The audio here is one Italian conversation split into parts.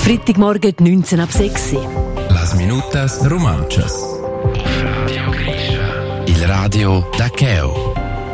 Freitagmorgen 19 ab 6. Las minutas romanchas. Il radio da Cheo.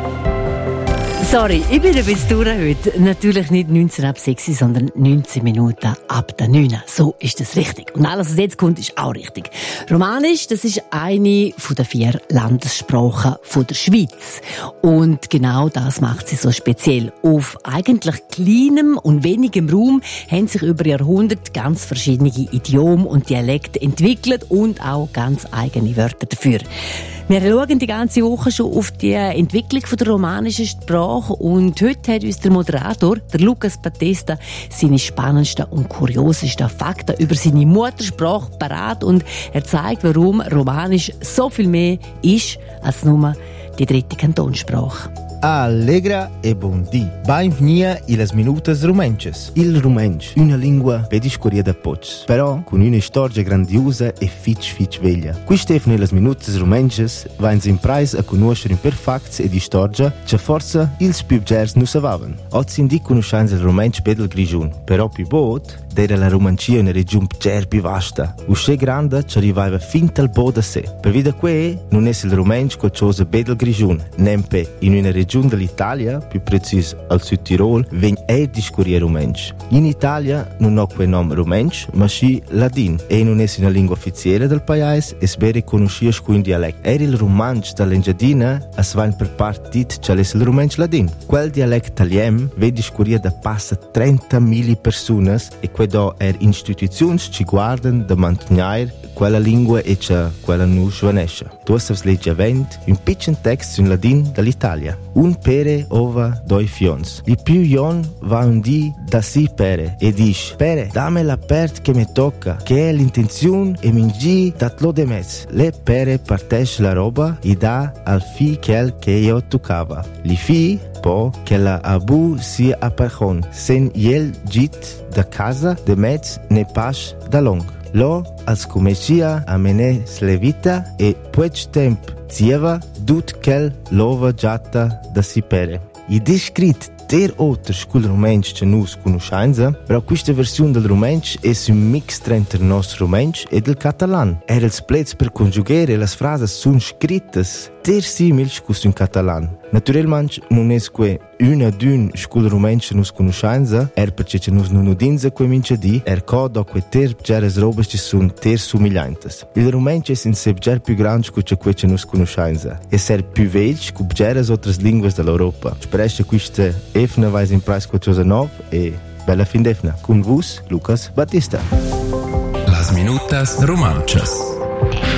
Sorry, ich bin ein bisschen durch heute. Natürlich nicht 19 ab 6, sondern 19 Minuten ab der 9. So ist das richtig. Und alles, was jetzt kommt, ist auch richtig. Romanisch, das ist eine der 4 Landessprachen der Schweiz. Und genau das macht sie so speziell. Auf eigentlich kleinem und wenigem Raum haben sich über Jahrhunderte ganz verschiedene Idiome und Dialekte entwickelt und auch ganz eigene Wörter dafür. Wir schauen die ganze Woche schon auf die Entwicklung der romanischen Sprache und heute hat uns der Moderator, der Lucas Batesta, seine spannendsten und kuriosesten Fakten über seine Muttersprache parat und er zeigt, warum Romanisch so viel mehr ist als nur die 3. Kantonsprache. Allegra e bon dì. Benvenuti alle minutas romanches. Il romansch, una lingua per discorrere da pocs, però con una storia grandiosa e fitch veglia. Qui Stefano le minutas romanches va in impresa a conoscere per facts e di storia che forse ils più gers non sapevano. Oggi di conoscenza il romansch pedel grigiun, però più bot era la romancia una regione più vasta. Usce grande ci arrivava fin al bo da sé. Per via qui non è il romansch qualcosa pedel grigiun, nempe in una regione dell'Italia, più preciso al Sud Tirol, ven discorrere romansch. In Italia non ho quel nome romansch, ma sì ladin, e non è una lingua ufficiale del paese e sbere conoscias con dialetto. Era il romansch dall'Engiadina, a svain per partit c'è il romansch ladin. Quel dialetto italiano ve discorrere da passa 30.000 persone e quando istituzioni ci guardano da mantenere quella lingua e quella non svanesce. Tu sai legge avent un piccolo testo in ladin dall'Italia. Un pere ova 2 fions. Il più ion va un dì da si pere e dice: Pere, dammi la pert che mi tocca, che è l'intenzione e mingi datlo de mezz. Le pere partesce la roba e dà al fi quel che io toccava. Li fi po che la abu sia a parchon, sen iel git da casa de mezz ne pas da long. Lo als comincia a mene slevita e puec temp zieva dut quel lova giatta da si pere. I descrit ter outros col romansch che nus conoscenza, però questa versione del romansch è un mix tra il nostro romansch e del catalan. Era il plez per congiugare le frasi sono scritte ter simils cus in catalan. Naturalmente non è que una d'un scol romansch nus conoscenza, perché nus non udinza que mince di, codo que ter geres robes che sono ter somigliantes. Il romansch è in sé più grande che que nus conoscenza, e ser più velch che geres altre lingue dell'Europa. Spero questa efna vais in price qualcosa nuovo e bella fin d'efna. Con vos, Lucas Batista. Las minutas romanchas.